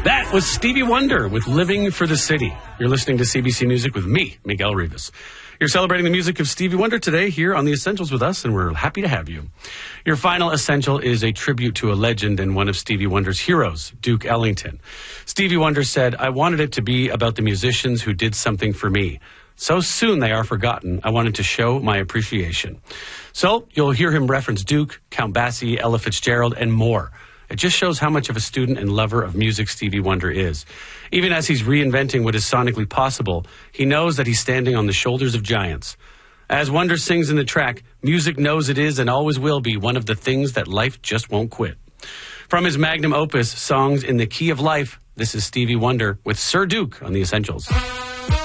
That was Stevie Wonder with Living for the City. You're listening to CBC Music with me, Miguel Rivas. You're celebrating the music of Stevie Wonder today here on The Essentials with us, and we're happy to have you. Your final essential is a tribute to a legend and one of Stevie Wonder's heroes, Duke Ellington. Stevie Wonder said, "I wanted it to be about the musicians who did something for me. So soon they are forgotten, I wanted to show my appreciation." So you'll hear him reference Duke, Count Basie, Ella Fitzgerald, and more. It just shows how much of a student and lover of music Stevie Wonder is. Even as he's reinventing what is sonically possible, he knows that he's standing on the shoulders of giants. As Wonder sings in the track, music knows it is and always will be one of the things that life just won't quit. From his magnum opus, Songs in the Key of Life, this is Stevie Wonder with Sir Duke on The Essentials.